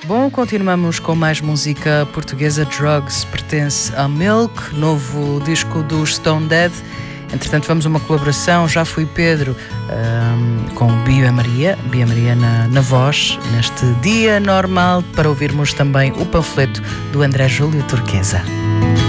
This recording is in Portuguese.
Bom, continuamos com mais música portuguesa. Drugs pertence a Milk, novo disco dos Stone Dead. Entretanto, vamos a uma colaboração. Já fui Pedro com Bia Maria na voz, neste dia normal, para ouvirmos também o panfleto do André Júlio Turquesa.